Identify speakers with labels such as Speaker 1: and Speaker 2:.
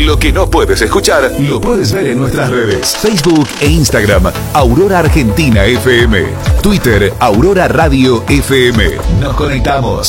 Speaker 1: Lo que no puedes escuchar, lo puedes ver en nuestras redes. Facebook e Instagram, Aurora Argentina FM. Twitter, Aurora Radio FM. Nos conectamos.